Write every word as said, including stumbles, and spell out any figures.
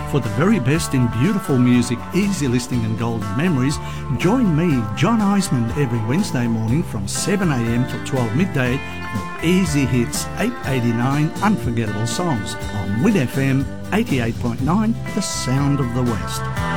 For the very best in beautiful music, easy listening and golden memories, join me, John Eisman, every Wednesday morning from seven a m till twelve midday for Easy Hits eight eighty-nine Unforgettable Songs on Win F M eighty-eight point nine, The Sound of the West.